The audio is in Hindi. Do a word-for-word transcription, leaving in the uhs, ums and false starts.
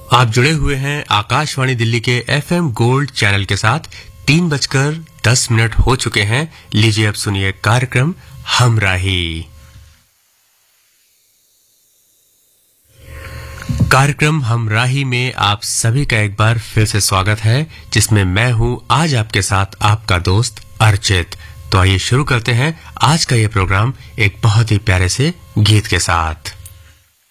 आप जुड़े हुए हैं आकाशवाणी दिल्ली के एफएम गोल्ड चैनल के साथ। तीन बजकर दस मिनट हो चुके हैं। लीजिए अब सुनिए कार्यक्रम हमराही। कार्यक्रम हमराही में आप सभी का एक बार फिर से स्वागत है, जिसमें मैं हूं आज आपके साथ आपका दोस्त अर्चित। तो आइए शुरू करते हैं आज का ये प्रोग्राम एक बहुत ही प्यारे से गीत के साथ।